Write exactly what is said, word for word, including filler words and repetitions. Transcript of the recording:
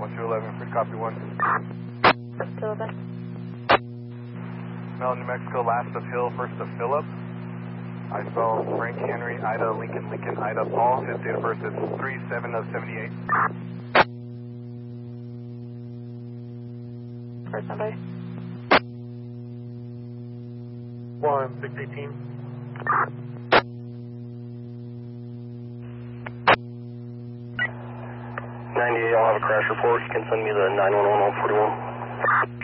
one two eleven, free copy one. two eleven. Mel, New Mexico, last of Hill, first of Phillip. I saw Frank Henry, Ida, Lincoln, Lincoln, Ida, Paul. His date of birth is three seven of seventy-eight. First number. one six eighteen. ninety-eight, I'll have a crash report. You can send me the nine one one one forty-one.